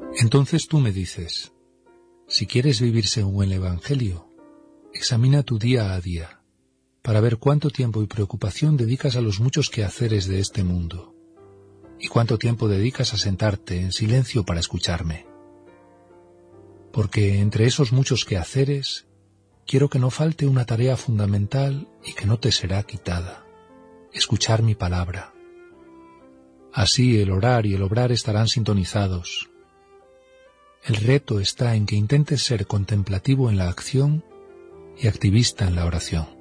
Entonces tú me dices, si quieres vivir según el Evangelio, examina tu día a día, para ver cuánto tiempo y preocupación dedicas a los muchos quehaceres de este mundo, y cuánto tiempo dedicas a sentarte en silencio para escucharme. Porque entre esos muchos quehaceres, quiero que no falte una tarea fundamental y que no te será quitada: escuchar mi palabra. Así el orar y el obrar estarán sintonizados. El reto está en que intentes ser contemplativo en la acción y activista en la oración.